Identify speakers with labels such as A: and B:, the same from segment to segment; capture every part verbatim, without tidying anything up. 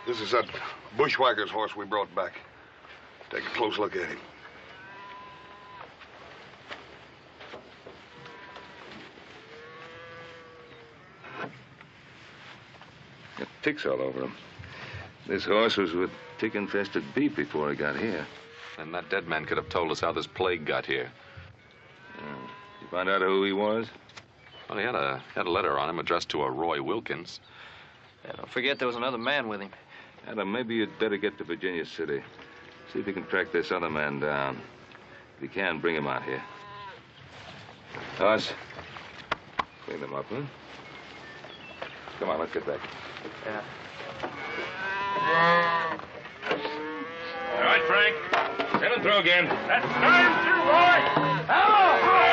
A: This is that bushwhacker's horse we brought back. Take a close look at him.
B: Got ticks all over him. This horse was with tick-infested beef before he got here.
C: And that dead man could have told us how this plague got here.
B: Yeah. You find out who he was?
C: Well, he had a, had a letter on him addressed to a Roy Wilkins.
D: Yeah, don't forget there was another man with him.
B: Adam, maybe you'd better get to Virginia City. See if you can track this other man down. If you can, bring him out here. Hoss, clean them up, huh? Come on, let's get back.
D: Yeah.
B: All right, Frank. Send him through again.
E: That's time to Roy! Hello!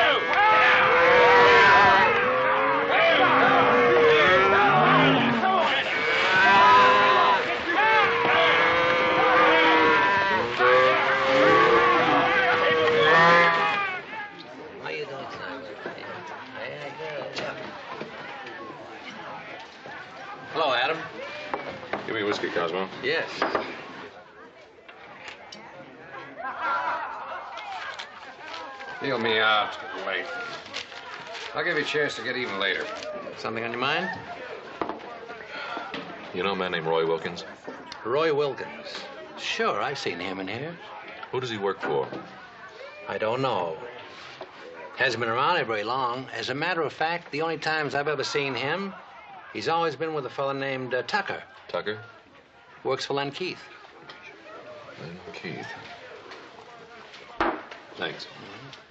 D: Hello, Adam.
C: Give me whiskey, Cosmo.
D: Yes.
F: Deal me out. It's getting late. I'll give you a chance to get even later.
D: Something on your mind?
C: You know a man named Roy Wilkins?
D: Roy Wilkins. Sure, I've seen him in here.
C: Who does he work for?
D: I don't know. Hasn't been around very long. As a matter of fact, the only times I've ever seen him, he's always been with a fellow named uh, Tucker.
C: Tucker?
D: Works for Len Keith.
C: Len Keith. Thanks. Mm-hmm.